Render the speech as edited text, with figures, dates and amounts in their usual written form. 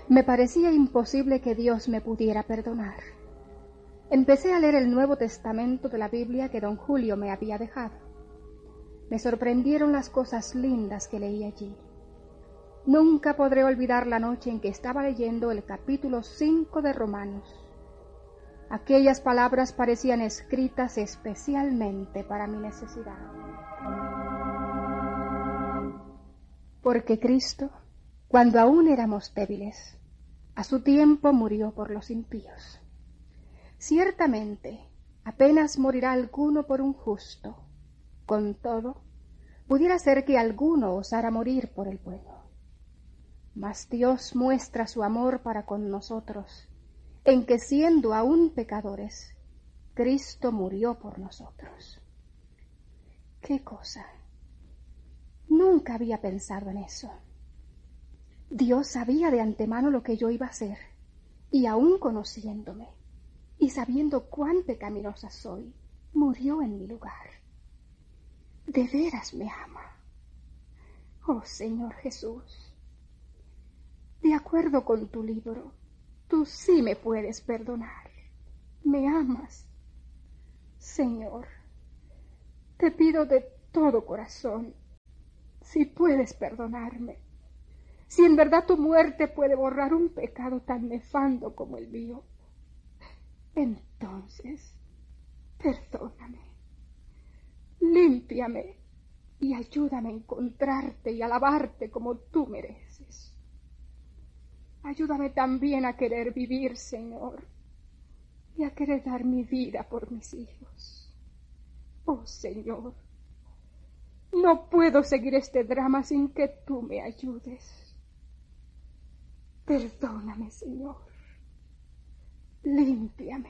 Me parecía imposible que Dios me pudiera perdonar. Empecé a leer el Nuevo Testamento de la Biblia que don Julio me había dejado. Me sorprendieron las cosas lindas que leí allí. Nunca podré olvidar la noche en que estaba leyendo el capítulo 5 de Romanos. Aquellas palabras parecían escritas especialmente para mi necesidad. Porque Cristo, cuando aún éramos débiles, a su tiempo murió por los impíos. Ciertamente, apenas morirá alguno por un justo. Con todo, pudiera ser que alguno osara morir por el bueno. Mas Dios muestra su amor para con nosotros, en que siendo aún pecadores, Cristo murió por nosotros. ¿Qué cosa? Nunca había pensado en eso. Dios sabía de antemano lo que yo iba a hacer, y aún conociéndome, y sabiendo cuán pecaminosa soy, murió en mi lugar. De veras me ama. Oh Señor Jesús, de acuerdo con tu libro, tú sí me puedes perdonar. Me amas. Señor, te pido de todo corazón, si puedes perdonarme, si en verdad tu muerte puede borrar un pecado tan nefando como el mío, entonces, perdóname, límpiame y ayúdame a encontrarte y alabarte como tú mereces. Ayúdame también a querer vivir, Señor, y a querer dar mi vida por mis hijos. Oh, Señor, no puedo seguir este drama sin que tú me ayudes. Perdóname, Señor. Límpiame.